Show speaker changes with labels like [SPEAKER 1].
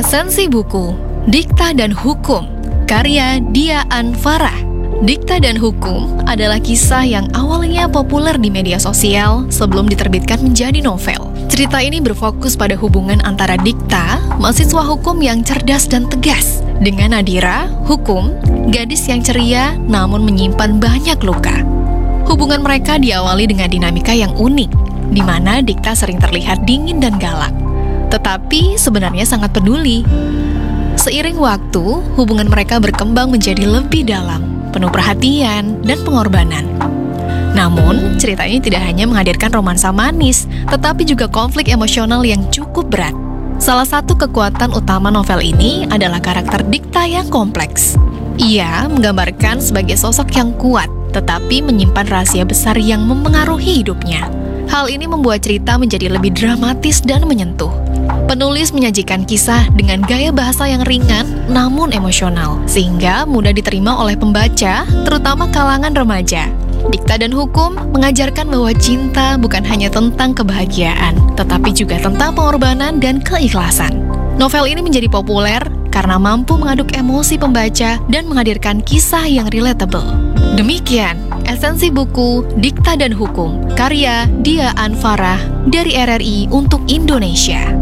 [SPEAKER 1] Esensi buku Dikta dan Hukum, karya Dia Anfara. Dikta dan Hukum adalah kisah yang awalnya populer di media sosial sebelum diterbitkan menjadi novel. Cerita ini berfokus pada hubungan antara Dikta, mahasiswa hukum yang cerdas dan tegas, dengan Nadira, hukum, gadis yang ceria namun menyimpan banyak luka. Hubungan mereka diawali dengan dinamika yang unik, di mana Dikta sering terlihat dingin dan galak, tetapi sebenarnya sangat peduli. Seiring waktu, hubungan mereka berkembang menjadi lebih dalam, penuh perhatian dan pengorbanan. Namun, cerita ini tidak hanya menghadirkan romansa manis, tetapi juga konflik emosional yang cukup berat. Salah satu kekuatan utama novel ini adalah karakter Dikta yang kompleks. Ia menggambarkan sebagai sosok yang kuat, tetapi menyimpan rahasia besar yang mempengaruhi hidupnya. Hal ini membuat cerita menjadi lebih dramatis dan menyentuh. Penulis menyajikan kisah dengan gaya bahasa yang ringan namun emosional, sehingga mudah diterima oleh pembaca, terutama kalangan remaja. Dikta dan Hukum mengajarkan bahwa cinta bukan hanya tentang kebahagiaan, tetapi juga tentang pengorbanan dan keikhlasan. Novel ini menjadi populer karena mampu mengaduk emosi pembaca dan menghadirkan kisah yang relatable. Demikian esensi buku Dikta dan Hukum, karya Dia Anfara dari RRI untuk Indonesia.